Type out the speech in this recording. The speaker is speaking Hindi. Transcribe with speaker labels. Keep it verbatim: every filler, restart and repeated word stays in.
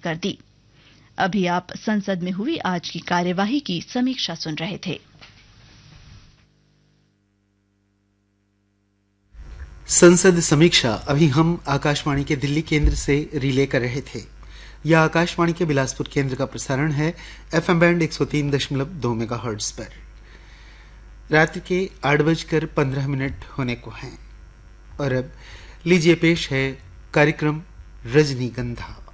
Speaker 1: कर दी। अभी आप संसद में हुई आज की कार्यवाही की समीक्षा सुन रहे थे।
Speaker 2: संसद समीक्षा अभी हम आकाशवाणी के दिल्ली केंद्र से रिले कर रहे थे। यह आकाशवाणी के बिलासपुर केंद्र का प्रसारण है एफएम बैंड एक सौ तीन दशमलव दो मेगाहर्ट्ज पर। रात्रि के आठ बजकर पंद्रह मिनट होने को हैं और अब लीजिए पेश है कार्यक्रम रजनीगंधा।